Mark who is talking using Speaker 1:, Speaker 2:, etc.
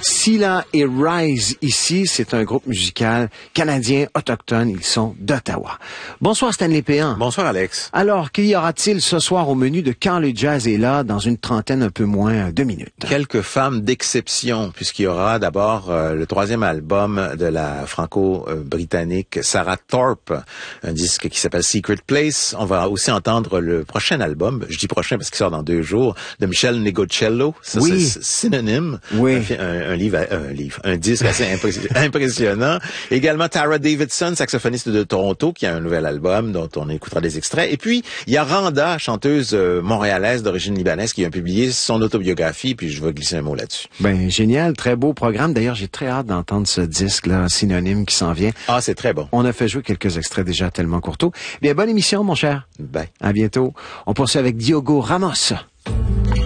Speaker 1: Scylla et Rise ici, c'est un groupe musical canadien autochtone. Ils sont d'Ottawa. Bonsoir Stanley Péan.
Speaker 2: Bonsoir Alex.
Speaker 1: Alors, qu'y aura-t-il ce soir au menu de Quand le jazz est là dans une trentaine un peu moins de minutes?
Speaker 2: Quelques femmes d'exception, puisqu'il y aura d'abord le troisième album de la franco-britannique Sarah Thorpe, un disque qui s'appelle Secret Place. On va aussi entendre le prochain album, je dis prochain parce qu'il sort dans 2 jours, de Michel Negocello. Ça,
Speaker 1: oui.
Speaker 2: C'est synonyme.
Speaker 1: Oui.
Speaker 2: Un disque assez impressionnant. Également Tara Davidson, saxophoniste de Toronto, qui a un nouvel album dont on écoutera des extraits. Et puis, il y a Randa, chanteuse montréalaise d'origine libanaise, qui a publié son autobiographie, puis je vais glisser un mot là-dessus.
Speaker 1: Ben, génial, très beau programme. D'ailleurs, j'ai très hâte d'entendre ce disque-là, synonyme, qui s'en vient.
Speaker 2: Ah, c'est très bon.
Speaker 1: On a fait jouer quelques extraits déjà tellement courtos. Bien, bonne émission, mon cher.
Speaker 2: Bye.
Speaker 1: À bientôt. On poursuit avec Diogo Ramos.